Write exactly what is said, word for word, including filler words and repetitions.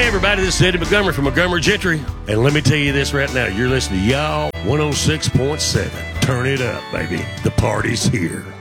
everybody, this is Eddie Montgomery from Montgomery Gentry. And let me tell you this right now. You're listening to Y'all one oh six point seven. Turn it up, baby. The party's here.